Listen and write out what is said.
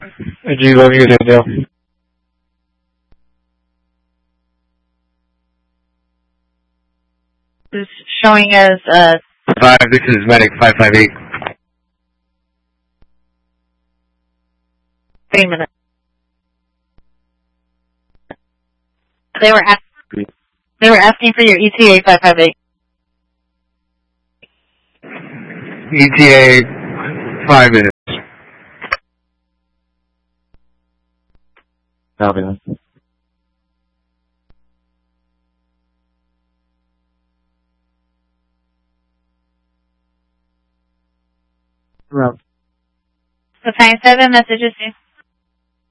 Ji love you Daniel. Is showing as 5, this is medic 558. 3 minutes. They were asking for your ETA 558. ETA 5 minutes. Copy that. So time 7 messages.